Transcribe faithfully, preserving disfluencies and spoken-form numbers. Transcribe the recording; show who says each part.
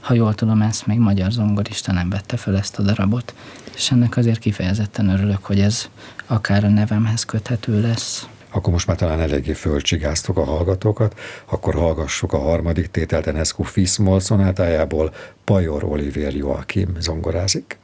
Speaker 1: Ha jól tudom, ezt még magyar zongorista nem vette fel ezt a darabot, és ennek azért kifejezetten örülök, hogy ez akár a nevemhez köthető lesz.
Speaker 2: Akkor most már talán eléggé fölcsigáztuk a hallgatókat, akkor hallgassuk a harmadik tételt Enescu Fis-moll szonátájából, Pajor Olivér Joachim zongorázik.